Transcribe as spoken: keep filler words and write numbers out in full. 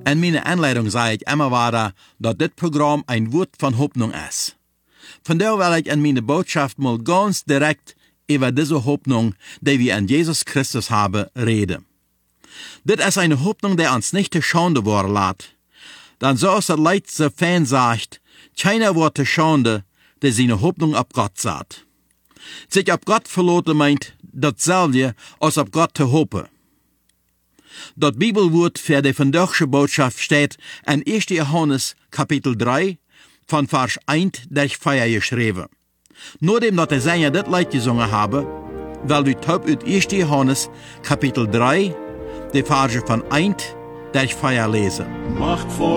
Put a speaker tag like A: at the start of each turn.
A: In meiner Anleitung sage ich immer weiter, dass das Programm ein Wort von Hoffnung ist. Von daher will ich in meiner Botschaft mal ganz direkt über diese Hoffnung, die wir in Jesus Christus haben, reden. Das ist eine Hoffnung, die uns nicht zur Schande worden lässt. Dann so ist das Leid so fan sagt, keiner wird zur Schande, der seine Hoffnung auf Gott sagt. Sich auf Gott verlassen meint dasselbe, als auf Gott zu hoffen. Das Bibelwort für die vandaagse Botschaft steht in erster Johannes Kapitel drei, von Vers eins durch vier geschrieben. Nachdem dat de Sänger dit Lied gesungen haben, will wir top uit erster Johannes Kapitel drei, die Verse von eins durch vier lesen.